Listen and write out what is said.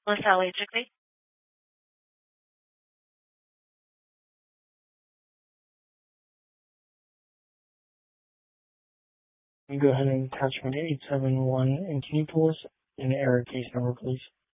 lethalgically. Let me go ahead and attachment 871, and can you pull us an error case number, please?